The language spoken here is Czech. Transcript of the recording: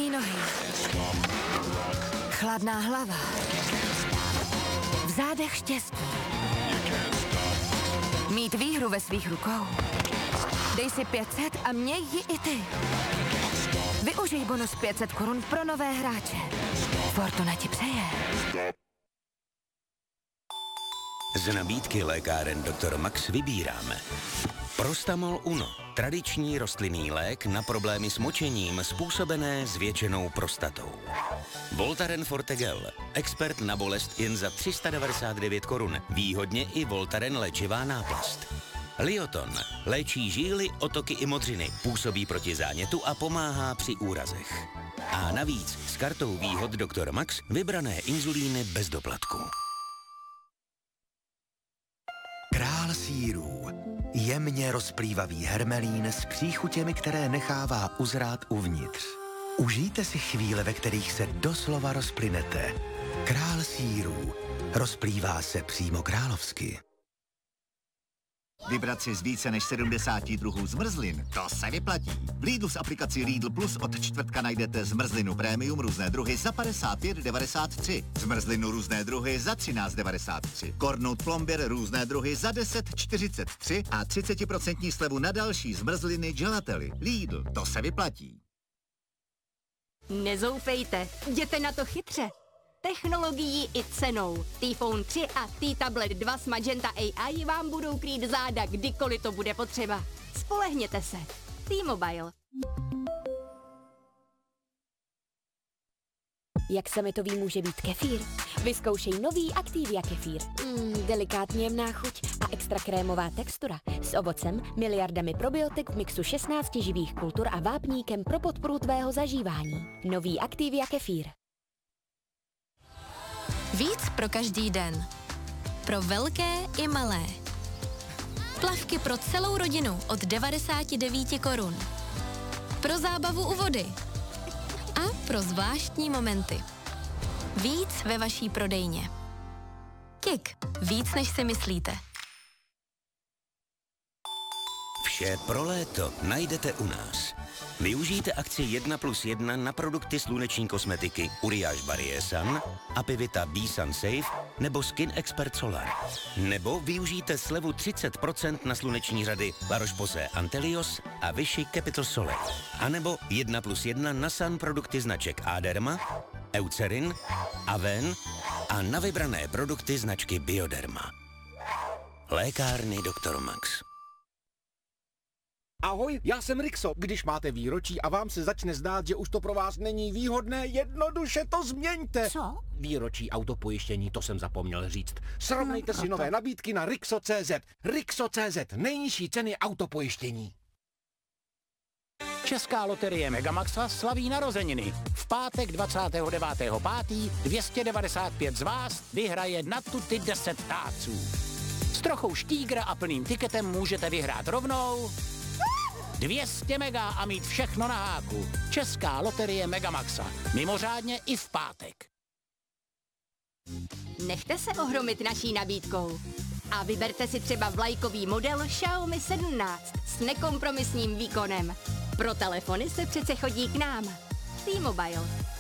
Mrtvý nohy. Chladná hlava. V zádech štěstí. Mít výhru ve svých rukou. Dej si 500 a měj ji i ty. Využij bonus 500 korun pro nové hráče. Fortuna ti přeje. Z nabídky lékáren Dr. Max vybíráme Prostamol Uno, tradiční rostlinný lék na problémy s močením způsobené zvětšenou prostatou. Voltaren Forte Gel, expert na bolest jen za 399 korun, výhodně i Voltaren léčivá náplast. Lioton léčí žíly, otoky i modřiny, působí proti zánětu a pomáhá při úrazech. A navíc s kartou výhod Dr. Max vybrané inzulíny bez doplatku. Král sýrů. Jemně rozplývavý hermelín s příchutěmi, které nechává uzrát uvnitř. Užijte si chvíle, ve kterých se doslova rozplynete. Král sýrů. Rozplývá se přímo královsky. Vybrat si z více než 70 druhů zmrzlin, to se vyplatí. V Lidlu s aplikací Lidl Plus od čtvrtka najdete zmrzlinu premium různé druhy za 55,93. Zmrzlinu různé druhy za 13,93. Kornout plomběr různé druhy za 10,43 a 30% slevu na další zmrzliny gelately. Lidl, to se vyplatí. Nezoufejte, jděte na to chytře. Technologií i cenou. T-Phone 3 a T-Tablet 2 s Magenta AI vám budou krýt záda, kdykoliv to bude potřeba. Spolehněte se. T-Mobile. Jak sametový může být kefír? Vyzkoušej nový Activia kefír. Delikátně jemná chuť a extra krémová textura. S ovocem, miliardami probiotik v mixu 16 živých kultur a vápníkem pro podporu tvého zažívání. Nový Activia kefír. Víc pro každý den. Pro velké i malé. Plavky pro celou rodinu od 99 korun. Pro zábavu u vody. A pro zvláštní momenty. Víc ve vaší prodejně. Kik. Víc, než si myslíte. Vše pro léto najdete u nás. Využijte akci 1+1 na produkty sluneční kosmetiky Uriage Barrier Sun, Apivita B-Sun Safe nebo Skin Expert Solar. Nebo využijte slevu 30% na sluneční řady La Roche-Posay Antelios a Vichy Capital Sole. A nebo 1+1 na sun produkty značek Aderma, Eucerin, Aven a na vybrané produkty značky Bioderma. Lékárny Dr. Max. Ahoj, já jsem Rixo. Když máte výročí a vám se začne zdát, že už to pro vás není výhodné, jednoduše to změňte. Co? Výročí autopojištění, to jsem zapomněl říct. Srovnejte si nové nabídky na Rixo.cz. Rixo.cz, nejnižší ceny autopojištění. Česká loterie Megamaxa slaví narozeniny. V pátek 29.5. 295 z vás vyhraje na tuty 10 táců. S trochou štígra a plným tiketem můžete vyhrát rovnou 200 mega a mít všechno na háku. Česká loterie Megamaxa. Mimořádně i v pátek. Nechte se ohromit naší nabídkou. A vyberte si třeba vlajkový model Xiaomi 17 s nekompromisním výkonem. Pro telefony se přece chodí k nám. T-Mobile.